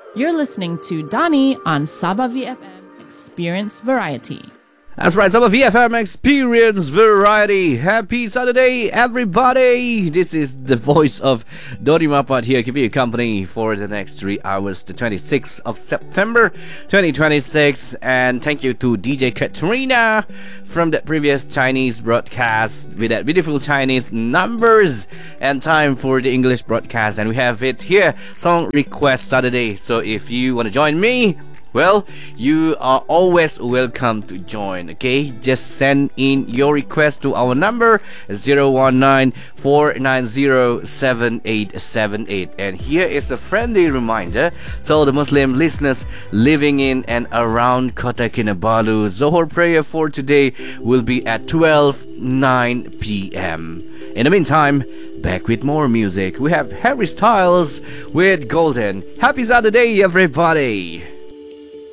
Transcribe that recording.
You're listening to Donnie on Sabah VFM Experience Variety. That's right, Sabah VFM Experience Variety. Happy Saturday, everybody! This is the voice of Dodi Mapat here, giving you company for the next 3 hours, the 26th of September 2026. And thank you to DJ Katrina from the previous Chinese broadcast with that beautiful Chinese numbers. And time for the English broadcast. And we have it here, Song Request Saturday. So if you want to join me, well, you are always welcome to join, okay? Just send in your request to our number 019-490-7878. And here is a friendly reminder to all the Muslim listeners living in and around Kota Kinabalu. Zohor prayer for today will be at 12:09 p.m. In the meantime, back with more music. We have Harry Styles with Golden. Happy Saturday, everybody!